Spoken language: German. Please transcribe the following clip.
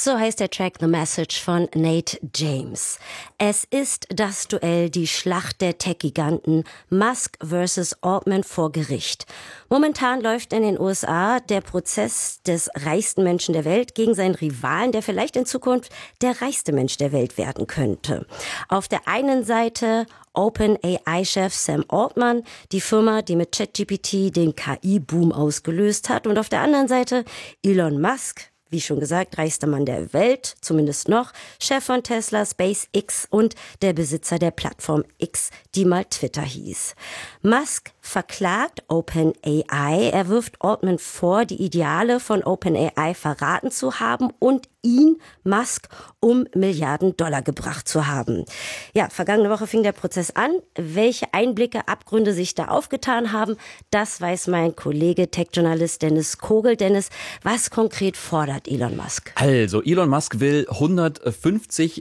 So heißt der Track The Message von Nate James. Es ist das Duell, die Schlacht der Tech-Giganten Musk versus Altman vor Gericht. Momentan läuft in den USA der Prozess des reichsten Menschen der Welt gegen seinen Rivalen, der vielleicht in Zukunft der reichste Mensch der Welt werden könnte. Auf der einen Seite OpenAI-Chef Sam Altman, die Firma, die mit ChatGPT den KI-Boom ausgelöst hat. Und auf der anderen Seite Elon Musk, wie schon gesagt, reichster Mann der Welt, zumindest noch, Chef von Tesla, SpaceX und der Besitzer der Plattform X, die mal Twitter hieß. Musk verklagt OpenAI. Er wirft Altman vor, die Ideale von OpenAI verraten zu haben und ihn, Musk, um Milliarden Dollar gebracht zu haben. Ja, vergangene Woche fing der Prozess an. Welche Einblicke, Abgründe sich da aufgetan haben, das weiß mein Kollege, Tech-Journalist Dennis Kogel. Dennis, was konkret fordert Elon Musk? Also, Elon Musk will 150